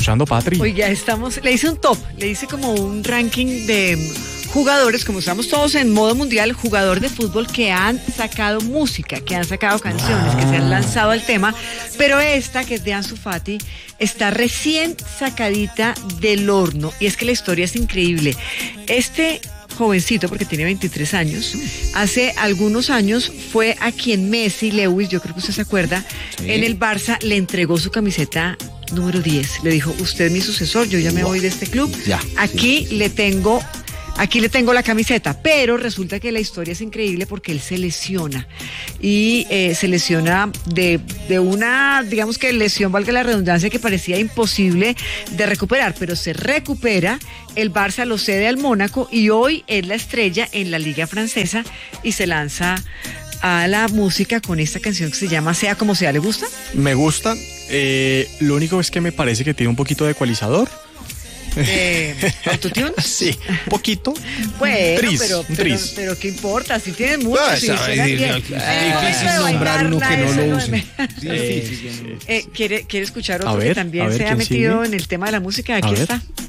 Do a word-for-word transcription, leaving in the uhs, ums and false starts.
escuchando, Patri. Oiga, estamos, le hice un top, le hice como un ranking de jugadores, como estamos todos en modo mundial, jugador de fútbol que han sacado música, que han sacado canciones, ah. que se han lanzado al tema, pero esta, que es de Ansu Fati, está recién sacadita del horno, y es que la historia es increíble. Este jovencito, porque tiene veintitrés años, hace algunos años fue a quien Messi, Lewis, yo creo que usted se acuerda, sí. en el Barça le entregó su camiseta número diez, le dijo, usted es mi sucesor, yo ya me voy de este club, ya, aquí sí. le tengo... Aquí le tengo la camiseta, pero resulta que la historia es increíble porque él se lesiona y eh, se lesiona de, de una, digamos que lesión, valga la redundancia, que parecía imposible de recuperar, pero se recupera, el Barça lo cede al Mónaco y hoy es la estrella en la Liga Francesa y se lanza a la música con esta canción que se llama Sea Como Sea. ¿Le gusta? Me gusta, eh, lo único es que me parece que tiene un poquito de ecualizador. ¿De autotune? Sí, poquito. Bueno, tris, pero, pero, pero, pero ¿qué importa? Si tienen mucho, no, si es difícil nombrar uno que no lo use. Sí, eh, eh, ¿quiere, ¿Quiere escuchar otro ver, que también ver, se ha metido sigue? en el tema de la música? Aquí a está. Ver.